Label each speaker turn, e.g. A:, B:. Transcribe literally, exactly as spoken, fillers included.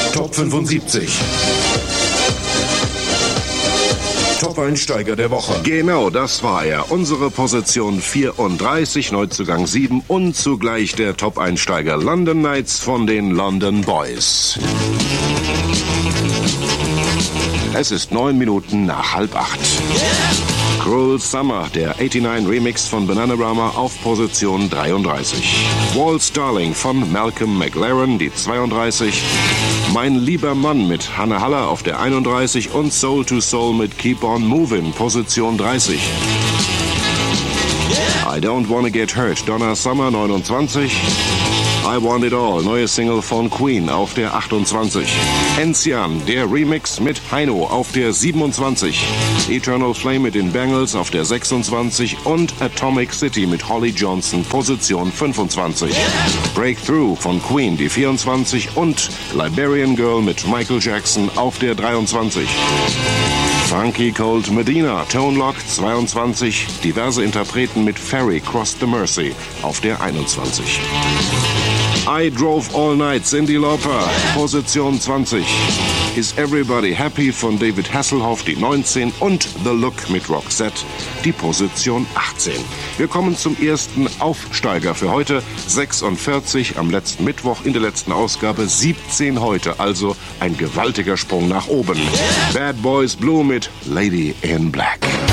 A: Top fünfundsiebzig. Top-Einsteiger der Woche.
B: Genau, das war er. Unsere Position vierunddreißig, Neuzugang sieben und zugleich der Top-Einsteiger London Nights von den London Boys. Es ist neun Minuten nach halb acht. Cruel Summer, der neunundachtzig Remix von Bananarama auf Position dreiunddreißig. Waltz Darling von Malcolm McLaren, die zweiunddreißig. Mein lieber Mann mit Hanne Haller auf der einunddreißig und Soul to Soul mit Keep on Movin', Position dreißig. I Don't Wanna Get Hurt, Donna Summer, neunundzwanzig. I Want It All, neue Single von Queen auf der achtundzwanzig. Enzian, der Remix mit Heino auf der siebenundzwanzig. Eternal Flame mit den Bangles auf der sechsundzwanzig und Atomic City mit Holly Johnson, Position fünfundzwanzig. Breakthrough von Queen, die vierundzwanzig und Liberian Girl mit Michael Jackson auf der dreiundzwanzig. Funky Cold Medina, Tone Lock, zweiundzwanzig. Diverse Interpreten mit Ferry, Cross the Mersey auf der einundzwanzig. I Drove All Night, Cyndi Lauper, Position zwanzig. Is Everybody Happy von David Hasselhoff, die neunzehn. Und The Look mit Roxette, die Position achtzehn. Wir kommen zum ersten Aufsteiger für heute, sechsundvierzig, am letzten Mittwoch in der letzten Ausgabe, siebzehn heute, also ein gewaltiger Sprung nach oben. Bad Boys Blue mit Lady in Black.